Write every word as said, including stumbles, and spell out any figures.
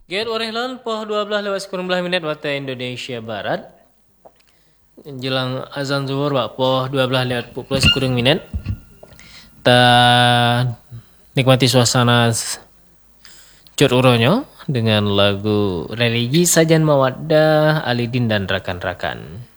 Get Orehlan poh dua belas lewat sepuluh menit waktu Indonesia Barat. Jelang azan zuhur wak poh dua belas lewat sepuluh menit. Ta nikmati suasana Cut Uronyo dengan lagu religi Sajan Mawaddah Alidin dan rakan-rakan.